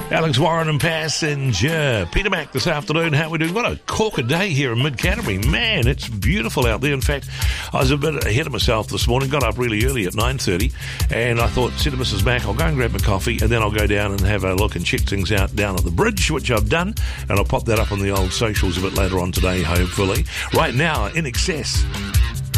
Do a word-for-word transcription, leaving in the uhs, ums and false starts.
Alex Warren and Passenger. Peter Mac this afternoon. How we doing? What a corker day here in mid-Canterbury. Man, it's beautiful out there. In fact, I was a bit ahead of myself this morning. Got up really early at nine thirty, and I thought, said to Missus Mac, I'll go and grab my coffee, and then I'll go down and have a look and check things out down at the bridge, which I've done, and I'll pop that up on the old socials a bit later on today, hopefully. Right now, In Excess.